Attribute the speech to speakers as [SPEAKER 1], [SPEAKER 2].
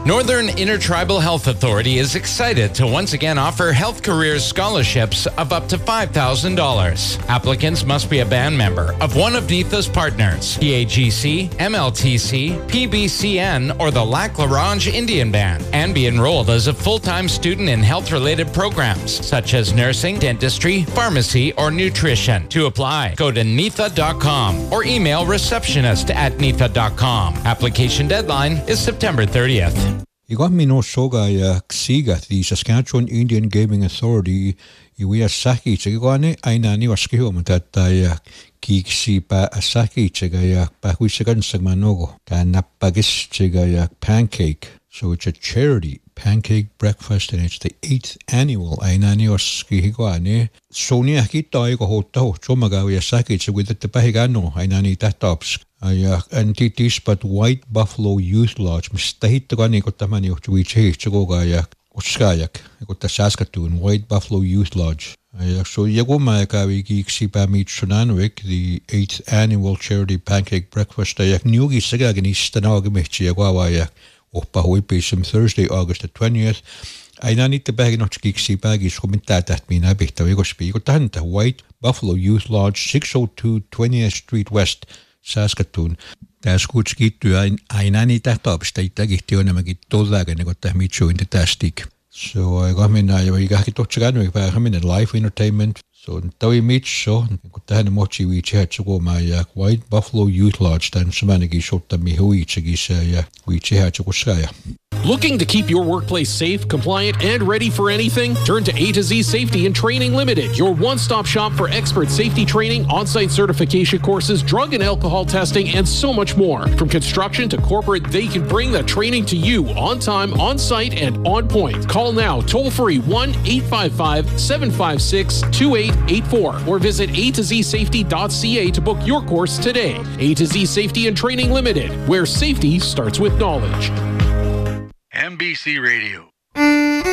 [SPEAKER 1] Northern Intertribal Health Authority is excited to once again offer Health Careers scholarships of up to $5,000. Applicants must be a band member of one of NITHA's partners, PAGC, MLTC, PBCN, or the Lac La Ronge Indian Band, and be enrolled as a full-time student in health-related programs such as nursing, dentistry, pharmacy, or nutrition. To apply, go to nitha.com or email receptionist@nitha.com. Application deadline is September 30th.
[SPEAKER 2] Igomino soga ya ksiga the Saskatchewan Indian Gaming Authority iwi asaki chigwane ainani waskiho matata ya kiksi pa asaki chigaya pa huisigan sagmanogo kanapagis chigaya pancake. So it's a charity pancake breakfast and it's the 8th annual ainani waskihigwane. Sonia kita ko hoto chomagawi asaki chigwit the pahigano ainani tatops. And titis but White Buffalo Youth Lodge mistahitagani ko tamani uchiwiche chigogayak uskayak ko Saskatoon White Buffalo Youth Lodge. So yagoma kawi kiksipa meet Shunanwick, the 8th annual charity pancake breakfast ayak nyugi sagagani stanagamichi yagwawayak opahuipishim Thursday August the 20th. Ainani tabagi no kiksipa gis komentata mina bihta wigospi ko tanta White Buffalo Youth Lodge 602 20th Street West Saskatoon. Tässä kutskittyy ainani tähtaapista itäkihtiönämäkin tollakin, kun tämä mitsu in the tastik. So I minä jo ikähki totsakaan, vähän minä live entertainment. So tawi mitso, kun tähän mochi viitsi hätsukomaa ja White Buffalo Youth Lodge tämän samanakin sottami huitsakissa ja viitsi hätsukossaaja.
[SPEAKER 3] Looking to keep your workplace safe, compliant, and ready for anything? Turn to A to Z Safety and Training Limited, your one-stop shop for expert safety training, on-site certification courses, drug and alcohol testing, and so much more. From construction to corporate, they can bring the training to you on time, on site, and on point. Call now, toll-free 1-855-756-2884 or visit atozsafety.ca to book your course today. A to Z Safety and Training Limited, where safety starts with knowledge.
[SPEAKER 4] MBC Radio.